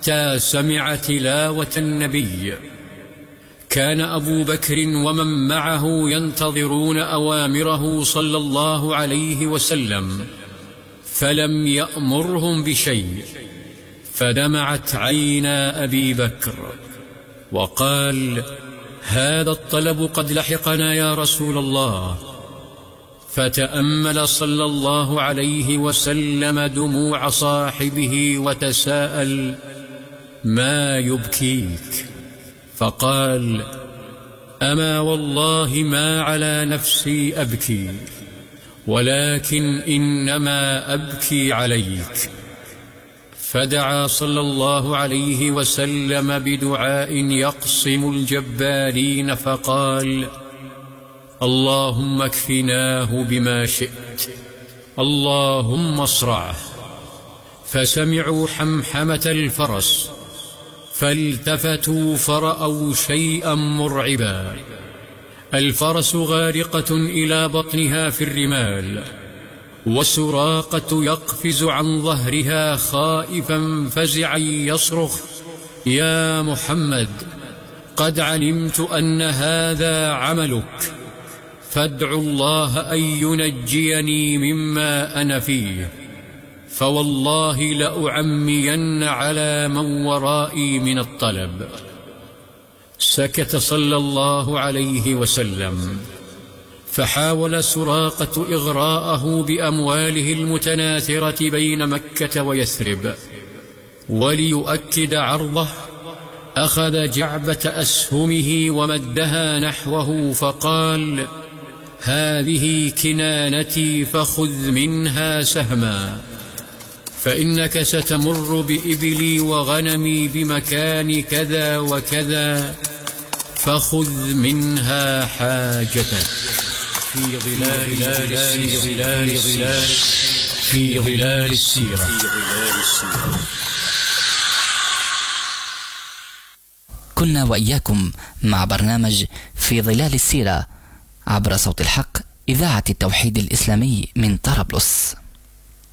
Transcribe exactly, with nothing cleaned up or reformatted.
حتى سمع تلاوة النبي. كان أبو بكر ومن معه ينتظرون أوامره صلى الله عليه وسلم، فلم يأمرهم بشيء، فدمعت عينا أبي بكر وقال: هذا الطلب قد لحقنا يا رسول الله. فتأمل صلى الله عليه وسلم دموع صاحبه وتساءل: ما يبكيك؟ فقال: أما والله ما على نفسي أبكي، ولكن إنما أبكي عليك. فدعا صلى الله عليه وسلم بدعاء يقصم الجبارين فقال: اللهم اكفناه بما شئت، اللهم اصرعه. فسمعوا حمحمة الفرس، فالتفتوا فرأوا شيئا مرعبا. الفرس غارقة إلى بطنها في الرمال، وسراقة يقفز عن ظهرها خائفا فزعا يصرخ: يا محمد، قد علمت أن هذا عملك، فادعوا الله أن ينجيني مما أنا فيه، فوالله لأعمين على من ورائي من الطلب. سكت صلى الله عليه وسلم، فحاول سراقة إغراءه بأمواله المتناثرة بين مكة ويثرب. وليؤكد عرضه أخذ جعبة أسهمه ومدها نحوه فقال: هذه كنانتي فخذ منها سهما، فإنك ستمر بإبلي وغنمي بمكان كذا وكذا، فخذ منها حاجتك. في ظلال ظلال ظلال ظلال في ظلال السيرة. كنا وإياكم مع برنامج في ظلال السيرة عبر صوت الحق، إذاعة التوحيد الإسلامي من طرابلس.